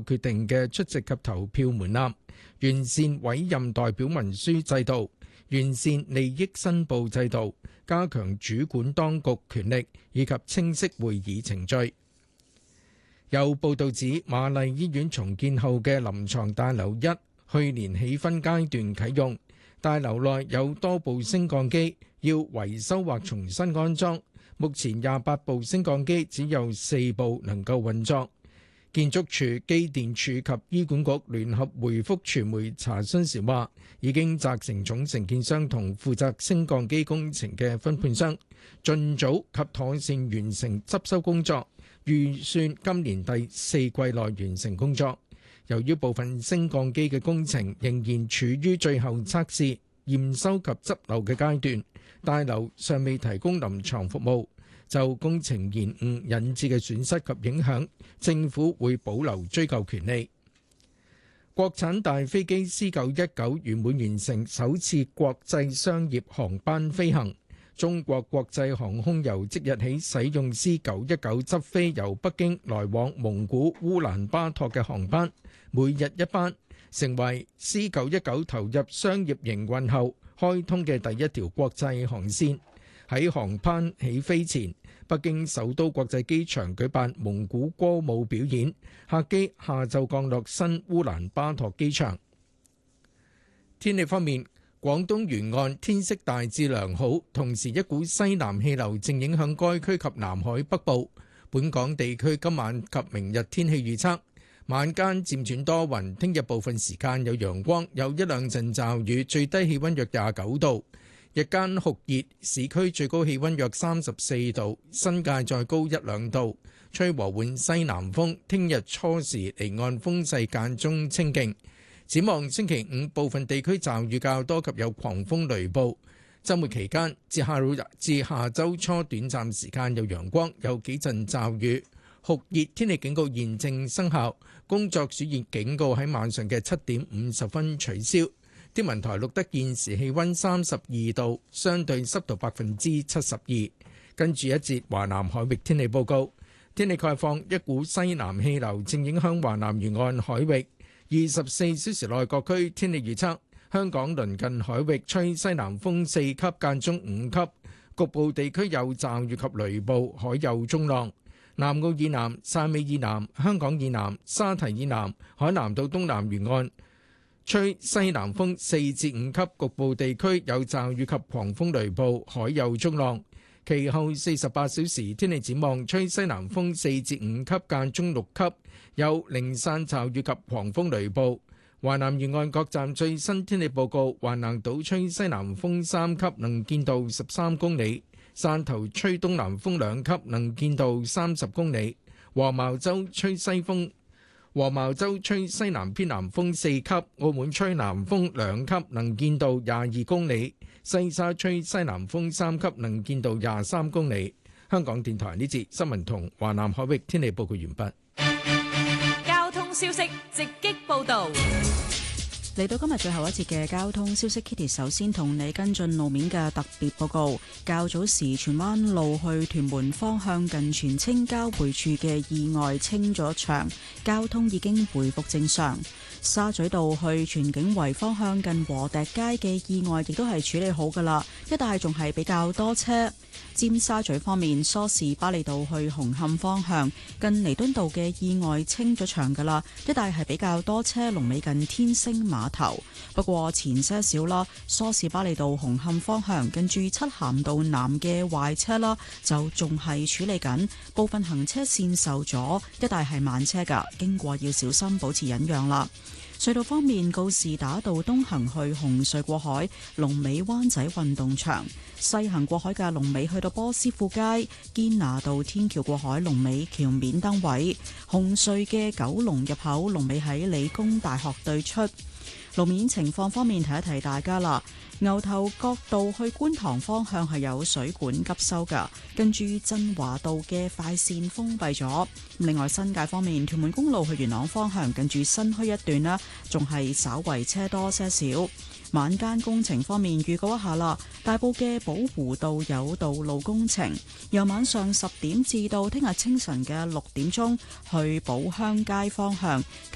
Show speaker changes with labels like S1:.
S1: 決定嘅出席及投票門檻，完善委任代表文書制度，完善利益申報制度，加強主管當局權力，以及清晰會議程序。有報道指，瑪麗醫院重建後嘅臨床大樓一去年起分階段啟用，大樓內有多部升降機要維修或重新安裝，目前28部升降機只有4部能夠運作。建築署、機電署及醫管局聯合回覆傳媒查詢時話，已經責成總承建商同負責升降機工程嘅分判商，盡早及妥善完成執修工作，預算今年第4季內完成工作。由於部分升降機嘅工程仍然處於最後測試、驗收及執漏嘅階段，大樓尚未提供臨床服務。就工程延誤引致嘅損失及影響，政府會保留追究權利。國產大飛機 C919 圓滿完成首次國際商業航班飛行。中國國際航空由即日起使用 C919 執飛由北京來往蒙古烏蘭巴托嘅航班，每日一班，成為 C919 投入商業營運後開通嘅第一條國際航線。喺航班起飛前，北京首都國際機場舉辦蒙古歌舞表演，客機下晝降落新烏蘭巴托機場。天氣方面，廣東沿岸天色大致良好，同時一股西南氣流正影響該區及南海北部。本港地區今晚及明日天氣預測，晚間漸轉多雲，聽日部分時間有陽光，有一兩陣驟雨，最低氣溫約29度。日間酷熱，市區最高氣溫約34度，新界再高一兩度，吹和緩西南風。聽日初時離岸風勢間中清勁。展望星期五，部分地區驟雨較多及有狂風雷暴。週末期間至下週初短暫時間有陽光，有幾陣驟雨。酷熱天氣警告現正生效，工作暑熱警告喺晚上嘅7點50分取消。天文台錄得現時氣溫32度，相對濕度72%。跟住一節華南海域天氣報告，天氣概況，一股西南氣流正影響華南沿岸海域。24小時內各區天氣預測，香港鄰近海域吹西南風4級間中5級，局部地區有驟雨及雷暴，海有中浪。南澳以南、汕尾以南、香港以南、沙堤以南、海南到東南沿岸吹西南風4至5級，局部地區有驟雨及狂風雷暴，海有中浪。其後48小時天氣展望，吹西南風4至5級間中6級，有零散驟雨及狂風雷暴。華南沿岸各站最新天氣報告，橫瀾島吹西南風3級，能見度13公里；汕頭吹東南風2級，能見度30公里；黃茅洲吹西南偏南風4級，澳門吹南風2級，能見度22公里；西沙吹西南風3級，能見度23公里。香港電台呢節新聞同華南海域天氣報告完畢。
S2: 交通消息直擊報道。
S3: 嚟到今日最後一節嘅交通消息 ，Kitty 首先同你跟進路面嘅特別報告。較早時荃灣路去屯門方向近荃青交匯處嘅意外清咗場，交通已經回復正常。沙咀道去荃景圍方向近禾輋街嘅意外亦都係處理好㗎喇，一帶仲係比較多車。尖沙咀方面，梳士巴利道去紅磡方向近彌敦道嘅意外清咗場㗎喇，一帶係比較多車，龍尾近天星碼頭。不過前些少啦，梳士巴利道紅磡方向近住漆咸道南嘅壞車啦，就仲係處理緊，部分行車線受阻，一帶係慢車㗎，經過要小心保持忍讓啦。隧道方面，告士打道東行去紅隧過海，龍尾灣仔運動場；西行過海嘅龍尾去到波斯富街，堅拿道天橋過海龍尾橋面燈位。紅隧嘅九龍入口龍尾喺理工大學對出。路面情況方面，提一提大家啦。牛頭角道去觀塘方向係有水管急修噶，跟住振華道嘅快線封閉咗。另外新界方面，屯門公路去元朗方向近住新墟一段啦，仲係稍為車多些少。晚間工程方面，預告一下啦，大埔嘅寶湖道有道路工程，由晚上10點至到聽日清晨嘅6點鐘，去寶鄉街方向。